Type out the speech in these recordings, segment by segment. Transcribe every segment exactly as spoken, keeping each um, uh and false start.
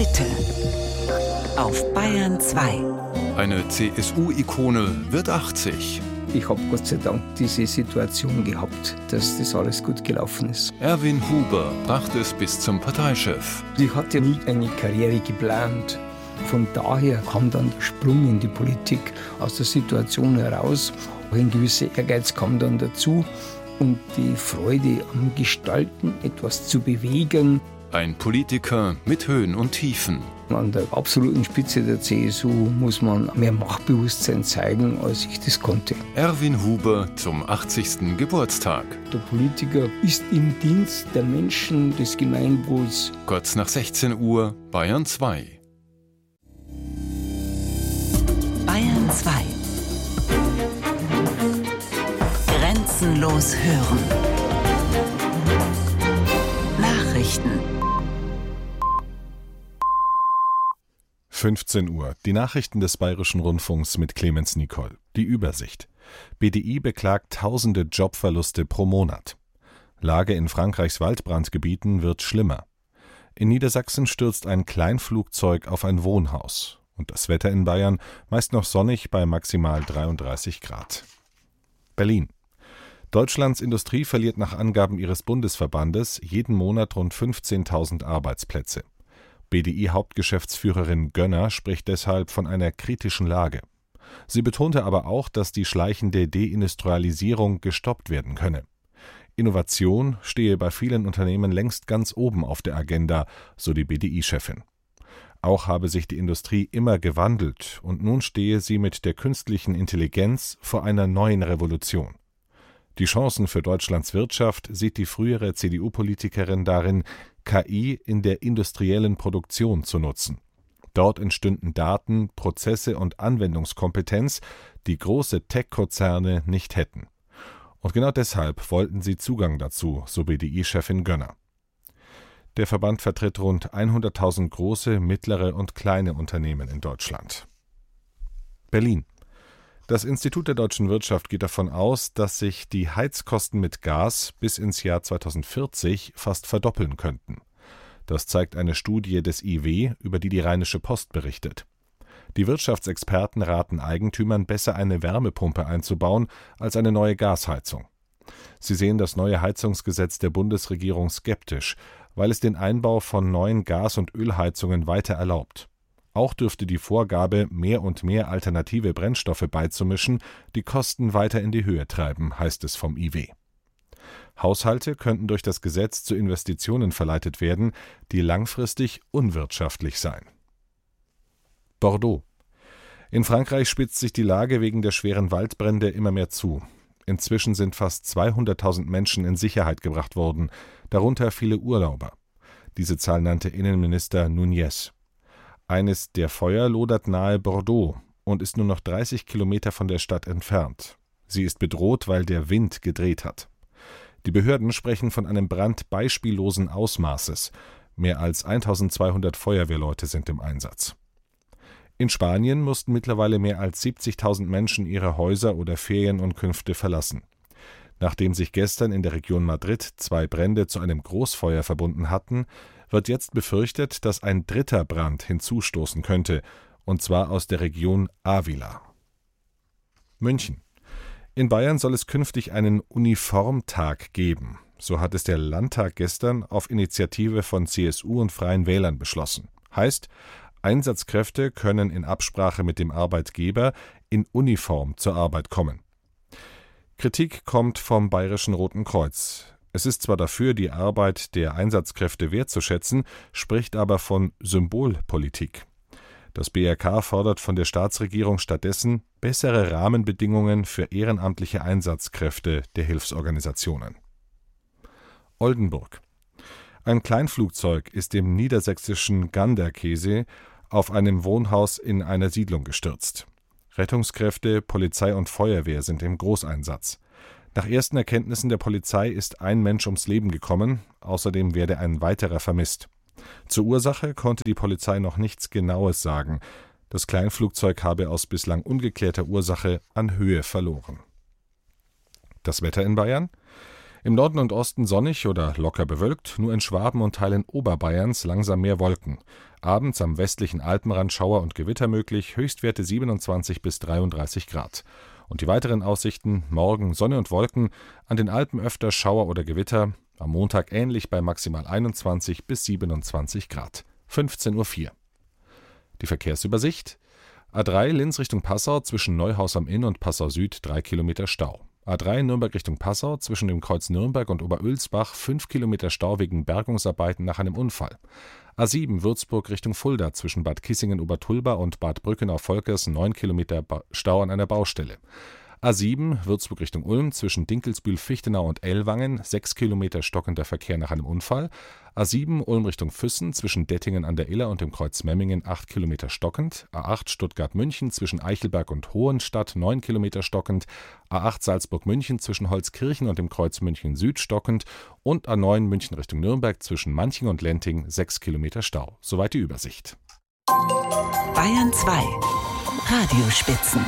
Heute auf Bayern zwei. Eine C S U-Ikone wird achtzig. Ich habe Gott sei Dank diese Situation gehabt, dass das alles gut gelaufen ist. Erwin Huber brachte es bis zum Parteichef. Ich hatte nie eine Karriere geplant. Von daher kam dann der Sprung in die Politik aus der Situation heraus. Ein gewisser Ehrgeiz kam dann dazu und die Freude am Gestalten, etwas zu bewegen. Ein Politiker mit Höhen und Tiefen. An der absoluten Spitze der C S U muss man mehr Machtbewusstsein zeigen, als ich das konnte. Erwin Huber zum achtzigsten Geburtstag. Der Politiker ist im Dienst der Menschen, des Gemeinwohls. Kurz nach sechzehn Uhr, Bayern zwei. Bayern zwei. Grenzenlos hören. Nachrichten. fünfzehn Uhr. Die Nachrichten des Bayerischen Rundfunks mit Clemens Nicol. Die Übersicht. B D I beklagt tausende Jobverluste pro Monat. Lage in Frankreichs Waldbrandgebieten wird schlimmer. In Niedersachsen stürzt ein Kleinflugzeug auf ein Wohnhaus. Und das Wetter in Bayern meist noch sonnig bei maximal dreiunddreißig Grad. Berlin. Deutschlands Industrie verliert nach Angaben ihres Bundesverbandes jeden Monat rund fünfzehntausend Arbeitsplätze. B D I-Hauptgeschäftsführerin Gönner spricht deshalb von einer kritischen Lage. Sie betonte aber auch, dass die schleichende Deindustrialisierung gestoppt werden könne. Innovation stehe bei vielen Unternehmen längst ganz oben auf der Agenda, so die B D I-Chefin. Auch habe sich die Industrie immer gewandelt und nun stehe sie mit der künstlichen Intelligenz vor einer neuen Revolution. Die Chancen für Deutschlands Wirtschaft sieht die frühere C D U-Politikerin darin, K I in der industriellen Produktion zu nutzen. Dort entstünden Daten, Prozesse und Anwendungskompetenz, die große Tech-Konzerne nicht hätten. Und genau deshalb wollten sie Zugang dazu, so B D I-Chefin Gönner. Der Verband vertritt rund hunderttausend große, mittlere und kleine Unternehmen in Deutschland. Berlin. Das Institut der deutschen Wirtschaft geht davon aus, dass sich die Heizkosten mit Gas bis ins Jahr zweitausendvierzig fast verdoppeln könnten. Das zeigt eine Studie des I W, über die die Rheinische Post berichtet. Die Wirtschaftsexperten raten Eigentümern, besser eine Wärmepumpe einzubauen als eine neue Gasheizung. Sie sehen das neue Heizungsgesetz der Bundesregierung skeptisch, weil es den Einbau von neuen Gas- und Ölheizungen weiter erlaubt. Auch dürfte die Vorgabe, mehr und mehr alternative Brennstoffe beizumischen, die Kosten weiter in die Höhe treiben, heißt es vom I W. Haushalte könnten durch das Gesetz zu Investitionen verleitet werden, die langfristig unwirtschaftlich seien. Bordeaux. In Frankreich spitzt sich die Lage wegen der schweren Waldbrände immer mehr zu. Inzwischen sind fast zweihunderttausend Menschen in Sicherheit gebracht worden, darunter viele Urlauber. Diese Zahl nannte Innenminister Núñez. Eines der Feuer lodert nahe Bordeaux und ist nur noch dreißig Kilometer von der Stadt entfernt. Sie ist bedroht, weil der Wind gedreht hat. Die Behörden sprechen von einem Brand beispiellosen Ausmaßes. Mehr als eintausendzweihundert Feuerwehrleute sind im Einsatz. In Spanien mussten mittlerweile mehr als siebzigtausend Menschen ihre Häuser oder Ferienunterkünfte verlassen. Nachdem sich gestern in der Region Madrid zwei Brände zu einem Großfeuer verbunden hatten, wird jetzt befürchtet, dass ein dritter Brand hinzustoßen könnte, und zwar aus der Region Ávila. München. In Bayern soll es künftig einen Uniformtag geben. So hat es der Landtag gestern auf Initiative von C S U und Freien Wählern beschlossen. Heißt, Einsatzkräfte können in Absprache mit dem Arbeitgeber in Uniform zur Arbeit kommen. Kritik kommt vom Bayerischen Roten Kreuz. Es ist zwar dafür, die Arbeit der Einsatzkräfte wertzuschätzen, spricht aber von Symbolpolitik. Das B R K fordert von der Staatsregierung stattdessen bessere Rahmenbedingungen für ehrenamtliche Einsatzkräfte der Hilfsorganisationen. Oldenburg. Ein Kleinflugzeug ist im niedersächsischen Ganderkesee auf einem Wohnhaus in einer Siedlung gestürzt. Rettungskräfte, Polizei und Feuerwehr sind im Großeinsatz. Nach ersten Erkenntnissen der Polizei ist ein Mensch ums Leben gekommen, außerdem werde ein weiterer vermisst. Zur Ursache konnte die Polizei noch nichts Genaues sagen. Das Kleinflugzeug habe aus bislang ungeklärter Ursache an Höhe verloren. Das Wetter in Bayern? Im Norden und Osten sonnig oder locker bewölkt, nur in Schwaben und Teilen Oberbayerns langsam mehr Wolken. Abends am westlichen Alpenrand Schauer und Gewitter möglich, Höchstwerte siebenundzwanzig bis dreiunddreißig Grad. Und die weiteren Aussichten: morgen Sonne und Wolken, an den Alpen öfter Schauer oder Gewitter, am Montag ähnlich bei maximal einundzwanzig bis siebenundzwanzig Grad. fünfzehn Uhr vier. Die Verkehrsübersicht: A drei Linz Richtung Passau zwischen Neuhaus am Inn und Passau Süd drei Kilometer Stau. A drei Nürnberg Richtung Passau zwischen dem Kreuz Nürnberg und Oberülsbach fünf Kilometer Stau wegen Bergungsarbeiten nach einem Unfall. A sieben Würzburg Richtung Fulda zwischen Bad Kissingen-Obertulba und Bad Brückenau-Volkers neun Kilometer Stau an einer Baustelle. A sieben Würzburg Richtung Ulm zwischen Dinkelsbühl-Fichtenau und Ellwangen sechs Kilometer stockender Verkehr nach einem Unfall. A sieben Ulm Richtung Füssen zwischen Dettingen an der Iller und dem Kreuz Memmingen acht Kilometer stockend. A acht Stuttgart-München zwischen Eichelberg und Hohenstadt neun Kilometer stockend. A acht Salzburg-München zwischen Holzkirchen und dem Kreuz München Süd stockend. Und A neun München Richtung Nürnberg zwischen Manching und Lenting sechs Kilometer Stau. Soweit die Übersicht. Bayern zwei Radiospitzen.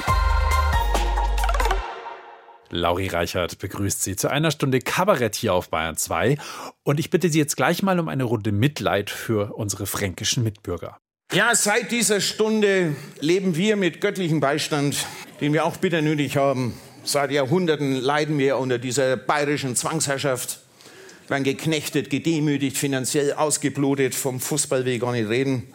Lauri Reichert begrüßt Sie zu einer Stunde Kabarett hier auf Bayern zwei. Und ich bitte Sie jetzt gleich mal um eine Runde Mitleid für unsere fränkischen Mitbürger. Ja, seit dieser Stunde leben wir mit göttlichem Beistand, den wir auch bitter nötig haben. Seit Jahrhunderten leiden wir unter dieser bayerischen Zwangsherrschaft. Wir werden geknechtet, gedemütigt, finanziell ausgeblutet, vom Fußball will ich gar nicht reden.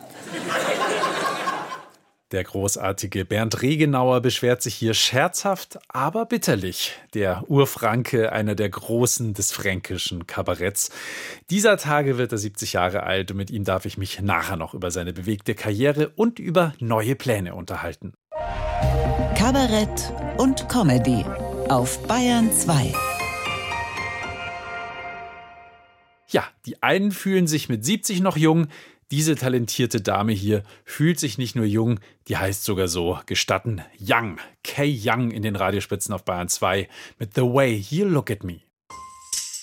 Der großartige Bernd Regenauer beschwert sich hier scherzhaft, aber bitterlich. Der Urfranke, einer der Großen des fränkischen Kabaretts. Dieser Tage wird er siebzig Jahre alt und mit ihm darf ich mich nachher noch über seine bewegte Karriere und über neue Pläne unterhalten. Kabarett und Comedy auf Bayern zwei. Ja, die einen fühlen sich mit siebzig noch jung. Diese talentierte Dame hier fühlt sich nicht nur jung, die heißt sogar so, gestatten, Young. Kay Young in den Radiospitzen auf Bayern zwei mit The Way You Look at Me.